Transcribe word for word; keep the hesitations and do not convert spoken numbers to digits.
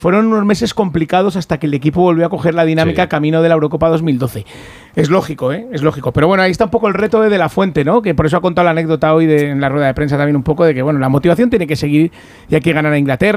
fueron unos meses complicados hasta que el equipo volvió a coger la dinámica Sí. camino de la Eurocopa dos mil doce. Es lógico, ¿eh? Es lógico. Pero bueno, ahí está un poco el reto de, de la Fuente, ¿no? Que por eso ha contado la anécdota hoy de, en la rueda de prensa también un poco de que, bueno, la motivación tiene que seguir y hay que ganar a Inglaterra.